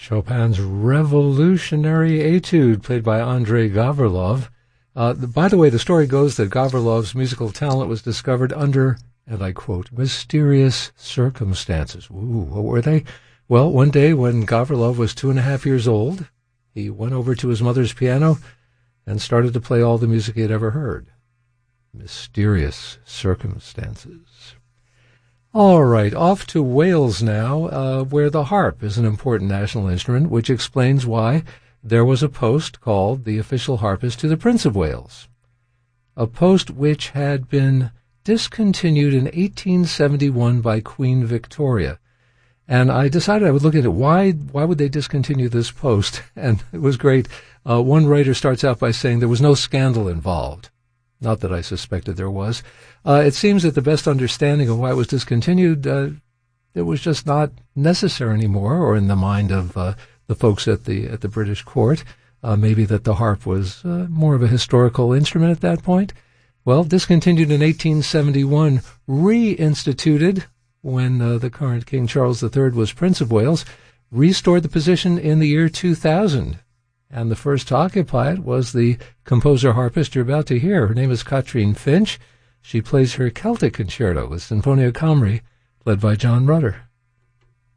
Chopin's Revolutionary Etude, played by Andrei Gavrilov. By the way, the story goes that Gavrilov's musical talent was discovered under, and I quote, mysterious circumstances. Ooh, what were they? Well, one day when Gavrilov was 2.5 years old, he went over to his mother's piano and started to play all the music he had ever heard. Mysterious circumstances. All right, off to Wales now, where the harp is an important national instrument, which explains why there was a post called the official harpist to the Prince of Wales, a post which had been discontinued in 1871 by Queen Victoria. And I decided I would look at it. Why would they discontinue this post? And it was great. One writer starts out by saying there was no scandal involved. Not that I suspected there was. It seems that the best understanding of why it was discontinued, it was just not necessary anymore, or in the mind of the folks at the British court, maybe that the harp was more of a historical instrument at that point. Well, discontinued in 1871, reinstituted when the current King Charles III was Prince of Wales, restored the position in the year 2000. And the first to occupy it was the composer-harpist you're about to hear. Her name is Katrine Finch. She plays her Celtic concerto with Sinfonia Camri, led by John Rutter.